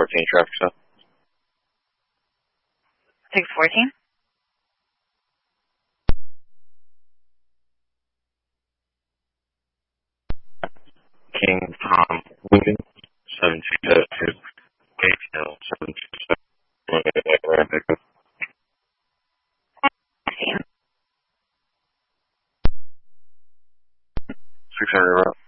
614 traffic stop. 614? King Tom Lincoln, 727, ATL 727, pickup. 600 route.